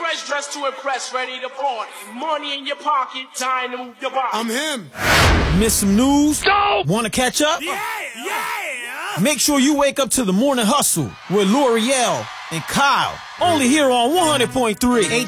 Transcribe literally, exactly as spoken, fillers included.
fresh, dressed to impress, ready to party. Money in your pocket, time to move your body. I'm him. Miss some news? No! Want to catch up? Yeah, yeah. Make sure you wake up to the Morning Hustle with L'Oreal and Kyle. Only here on one hundred point three